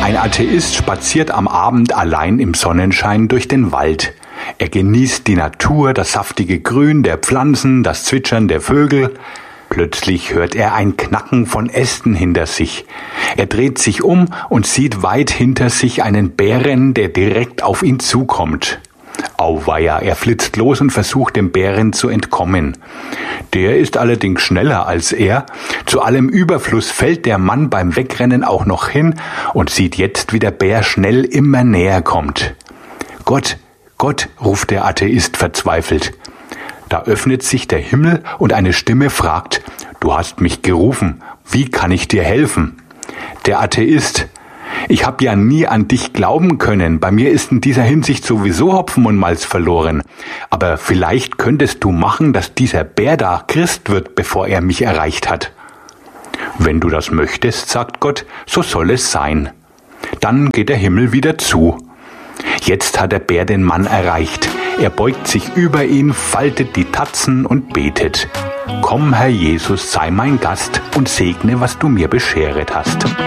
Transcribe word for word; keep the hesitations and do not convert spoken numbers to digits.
Ein Atheist spaziert am Abend allein im Sonnenschein durch den Wald. Er genießt die Natur, das saftige Grün der Pflanzen, das Zwitschern der Vögel. Plötzlich hört er ein Knacken von Ästen hinter sich. Er dreht sich um und sieht weit hinter sich einen Bären, der direkt auf ihn zukommt. Auweia, er flitzt los und versucht dem Bären zu entkommen. Der ist allerdings schneller als er. Zu allem Überfluss fällt der Mann beim Wegrennen auch noch hin und sieht jetzt, wie der Bär schnell immer näher kommt. Gott, Gott, ruft der Atheist verzweifelt. Da öffnet sich der Himmel und eine Stimme fragt, du hast mich gerufen, wie kann ich dir helfen? Der Atheist, ich habe ja nie an dich glauben können, bei mir ist in dieser Hinsicht sowieso Hopfen und Malz verloren. Aber vielleicht könntest du machen, dass dieser Bär da Christ wird, bevor er mich erreicht hat. Wenn du das möchtest, sagt Gott, so soll es sein. Dann geht der Himmel wieder zu. Jetzt hat der Bär den Mann erreicht. Er beugt sich über ihn, faltet die Tatzen und betet. Komm, Herr Jesus, sei mein Gast und segne, was du mir bescheret hast.